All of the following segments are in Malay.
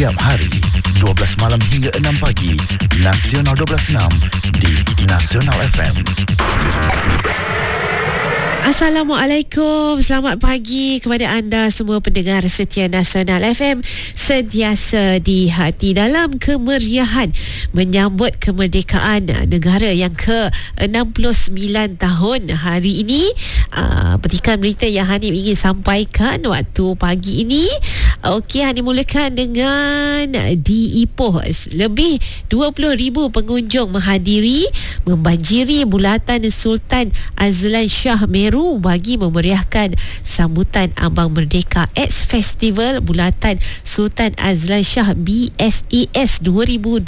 Setiap hari 12 malam hingga 6 pagi, Nasional 12.6 di Nasional FM. Assalamualaikum, selamat pagi kepada anda semua pendengar setia Nasional FM. Sentiasa di hati dalam kemeriahan menyambut kemerdekaan negara yang ke-69 tahun hari ini. Petikan berita yang Hanif ingin sampaikan waktu pagi ini. Okey, Hanif mulakan dengan di Ipoh. Lebih 20,000 pengunjung menghadiri membanjiri bulatan Sultan Azlan Shah Meru bagi memeriahkan sambutan Ambang Merdeka X Festival Bulatan Sultan Azlan Shah BSES 2026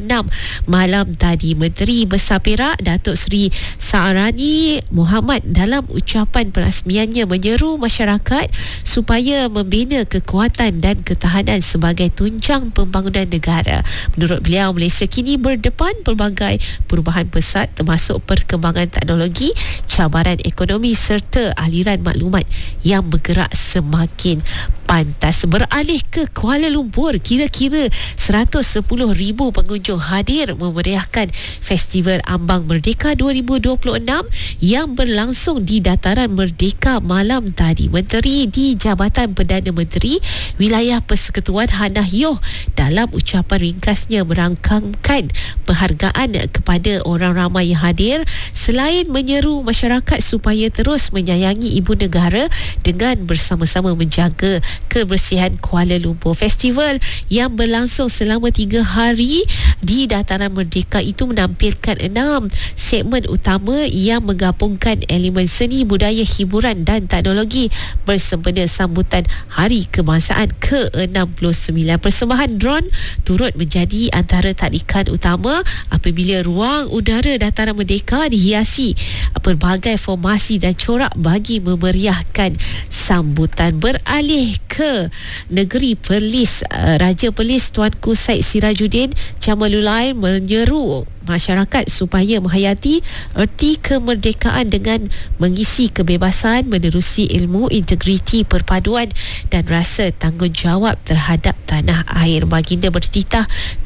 malam tadi. Menteri Besar Perak Datuk Seri Sa'rani Muhammad dalam ucapan perasmiannya menyeru masyarakat supaya membina kekuatan dan ketahanan sebagai tunjang pembangunan negara. Menurut beliau, Malaysia kini berdepan pelbagai perubahan pesat termasuk perkembangan teknologi, cabaran ekonomi serta aliran maklumat yang bergerak semakin pantas. Beralih ke Kuala Lumpur, kira-kira 110,000 pengunjung hadir memeriahkan Festival Ambang Merdeka 2026 yang berlangsung di Dataran Merdeka malam tadi. Menteri di Jabatan Perdana Menteri Wilayah Persekutuan Hannah Yoh dalam ucapan ringkasnya merangkamkan penghargaan kepada orang ramai yang hadir selain menyeru masyarakat supaya terus menyayangi ibu negara dengan bersama-sama menjaga kebersihan Kuala Lumpur. Festival yang berlangsung selama 3 hari di Dataran Merdeka itu menampilkan 6 segmen utama yang menggabungkan elemen seni, budaya, hiburan dan teknologi bersempena sambutan Hari Kebangsaan ke-69. Persembahan drone turut menjadi antara tarikan utama apabila ruang udara Dataran Merdeka dihiasi pelbagai formasi dan corak bagi memeriahkan sambutan. Beralih ke negeri Perlis, Raja Perlis Tuanku Syed Sirajuddin Jamaludin menyeru masyarakat supaya menghayati erti kemerdekaan dengan mengisi kebebasan, menerusi ilmu, integriti, perpaduan dan rasa tanggungjawab terhadap tanah air. Baginda bertitah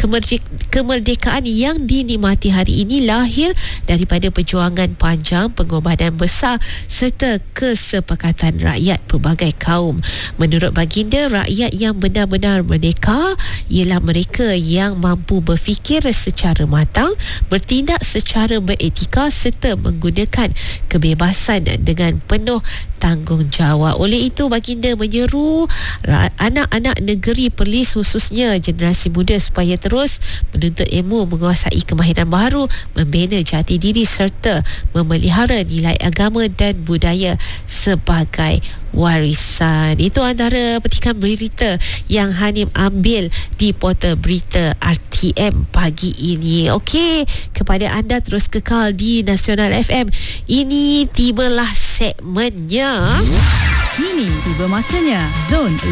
kemerdekaan yang dinikmati hari ini lahir daripada perjuangan panjang, pengorbanan besar serta kesepakatan rakyat pelbagai kaum. Menurut baginda, rakyat yang benar-benar merdeka ialah mereka yang mampu berfikir secara matang, bertindak secara beretika serta menggunakan kebebasan dengan penuh tanggungjawab. Oleh itu, baginda menyeru anak-anak negeri Perlis khususnya generasi muda supaya terus menuntut ilmu, menguasai kemahiran baru, membina jati diri serta memelihara nilai agama dan budaya sebagai warisan. Itu antara petikan berita yang Hanif ambil di portal berita RTM pagi ini. Okey, kepada anda terus kekal di Nasional FM. Ini tibalah segmennya. Kini tiba masanya Zone